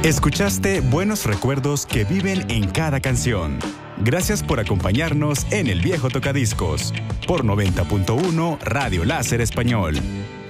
Escuchaste buenos recuerdos que viven en cada canción. Gracias por acompañarnos en El Viejo Tocadiscos por 90.1 Radio Láser Español.